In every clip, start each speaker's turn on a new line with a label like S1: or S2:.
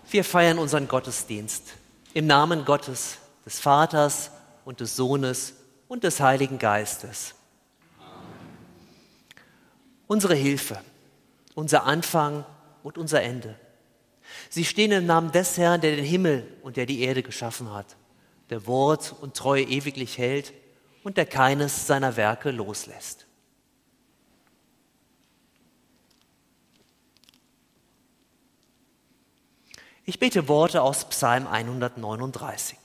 S1: Wir feiern unseren Gottesdienst im Namen Gottes, des Vaters und des Sohnes und des Heiligen Geistes. Unsere Hilfe, unser Anfang und unser Ende. Sie stehen im Namen des Herrn, der den Himmel und der die Erde geschaffen hat, der Wort und Treue ewiglich hält und der keines seiner Werke loslässt. Ich bete Worte aus Psalm 139.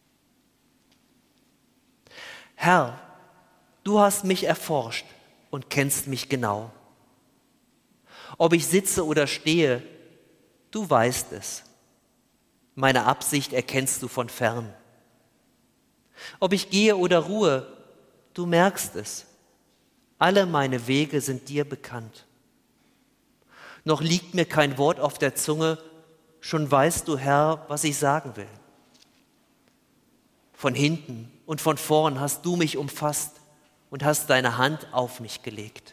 S1: Herr, du hast mich erforscht und kennst mich genau. Ob ich sitze oder stehe, du weißt es. Meine Absicht erkennst du von fern. Ob ich gehe oder ruhe, du merkst es. Alle meine Wege sind dir bekannt. Noch liegt mir kein Wort auf der Zunge, schon weißt du, Herr, was ich sagen will. Von hinten und von vorn hast du mich umfasst und hast deine Hand auf mich gelegt.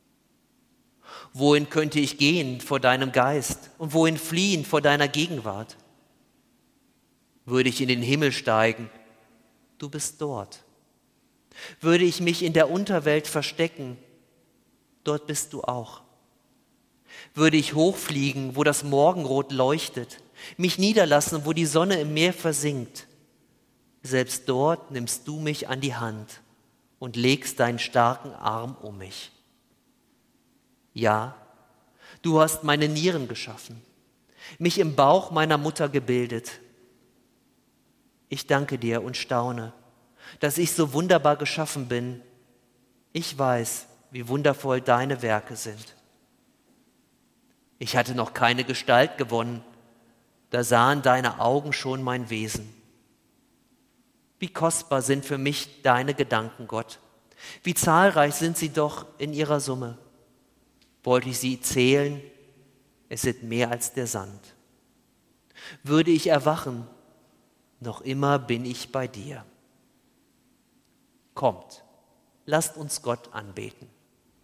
S1: Wohin könnte ich gehen vor deinem Geist und wohin fliehen vor deiner Gegenwart? Würde ich in den Himmel steigen, du bist dort. Würde ich mich in der Unterwelt verstecken, dort bist du auch. Würde ich hochfliegen, wo das Morgenrot leuchtet, mich niederlassen, wo die Sonne im Meer versinkt, selbst dort nimmst du mich an die Hand und legst deinen starken Arm um mich. Ja, du hast meine Nieren geschaffen, mich im Bauch meiner Mutter gebildet. Ich danke dir und staune, dass ich so wunderbar geschaffen bin. Ich weiß, wie wundervoll deine Werke sind. Ich hatte noch keine Gestalt gewonnen, da sahen deine Augen schon mein Wesen. Wie kostbar sind für mich deine Gedanken, Gott. Wie zahlreich sind sie doch in ihrer Summe. Wollte ich sie zählen, es sind mehr als der Sand. Würde ich erwachen, noch immer bin ich bei dir. Kommt, lasst uns Gott anbeten.